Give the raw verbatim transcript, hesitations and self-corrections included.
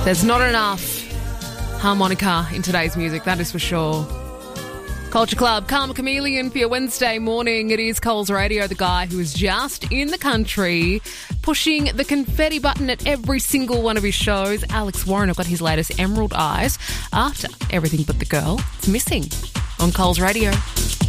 There's not enough harmonica in today's music, that is for sure. Culture Club, Karma Chameleon for your Wednesday morning. It is Coles Radio, the guy who is just in the country pushing the confetti button at every single one of his shows. Alex Warren have got his latest Emerald Eyes after Everything But the Girl. It's missing on Coles Radio.